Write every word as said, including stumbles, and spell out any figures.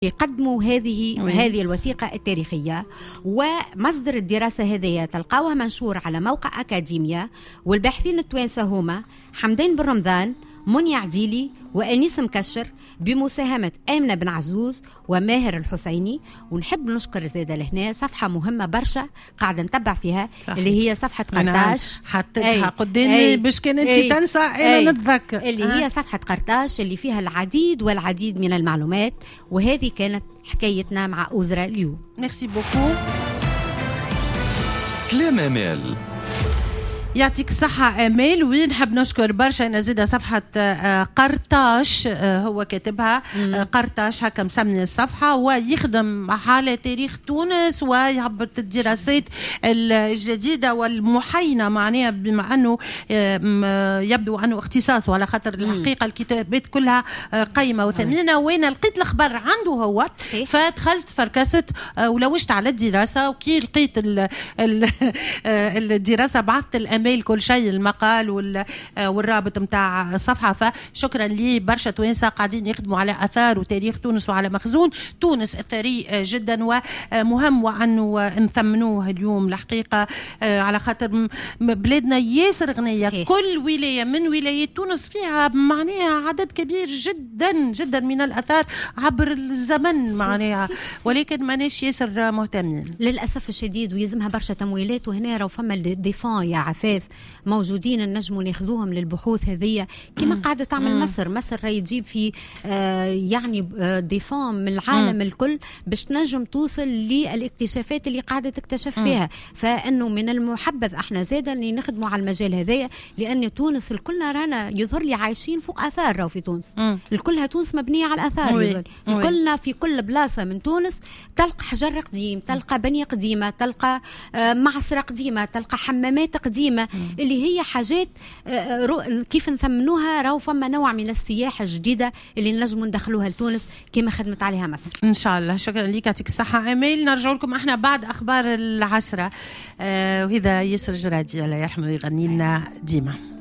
يقدموا هذه وي. هذه الوثيقة التاريخية. ومصدر الدراسة هذه تلقاوها منشور على موقع أكاديميا، والباحثين التوانسة هما حمدان بن رمضان، منى عديلي، وأنيس مكشر، بمساهمة آمنة بن عزوز وماهر الحسيني. ونحب نشكر زادة لهنا صفحة مهمة برشا قاعدة نتبع فيها، صحيح. اللي هي صفحة قرطاج، حطيتها قدامي باش كان انت تنسى انا نتذكر، اللي هي صفحة قرطاج اللي فيها العديد والعديد من المعلومات. وهذه كانت حكايتنا مع أوزرا اليوم. ميرسي بوكو. كلام أمال. يعطيك الصحة آمال. ونحب نشكر برشا نزيد صفحة قرطاج، هو كاتبها قرطاج هكا مسمي الصفحة، ويخدم حالة تاريخ تونس ويهبط الدراسات الجديدة والمحينة معناها، بما أنه يبدو أنه اختصاصه، على خاطر الحقيقة الكتابات كلها قيمة وثمينة. وين لقيت الخبر عنده هو، فدخلت فركست ولوشت على الدراسة، وكي لقيت الدراسة بعثت الأمال كل شيء، المقال والرابط متاع الصفحة. فشكرا لي برشا توانسة قاعدين يخدموا على أثار وتاريخ تونس وعلى مخزون تونس الثري جدا ومهم، وأنه نثمنوه اليوم الحقيقة، على خاطر بلادنا ياسر غنية. صحيح. كل ولاية من ولايات تونس فيها معناها عدد كبير جدا جدا من الأثار عبر الزمن معناها، ولكن ماناش ياسر مهتمين للأسف الشديد، ويزمها برشا تمويلات. وهنا راه فما الديفان يا عفاف موجودين النجم ناخذوهم للبحوث هذه كما قاعدة تعمل مم. مصر مصر راهي تجيب في آه يعني آه ديفان من العالم مم. الكل باش تنجم توصل للاكتشافات اللي قاعدة تكتشف مم. فيها. فإنه من المحبذ احنا زادا اللي نخدموا على المجال هذايا، لأن تونس الكلنا رانا يظهر لي عايشين فوق آثار. راهو في تونس مم. الكلها تونس مبنية على الآثار، الكلنا في كل بلاصة من تونس تلقى حجر قديم، تلقى بنية قديمة، تلقى آه معصرة قديمة، تلقى حمامات قديمة، مم. اللي هي حاجات كيف نثمنوها. راهو فما نوع من السياحة الجديدة اللي نجموا ندخلوها لتونس كما خدمت عليها مصر إن شاء الله. شكرا لك، يعطيك الصحة آمال. نرجع لكم احنا بعد أخبار العشرة، آه وهذا ياسر جرادي الله يرحمه يغني لنا ديما.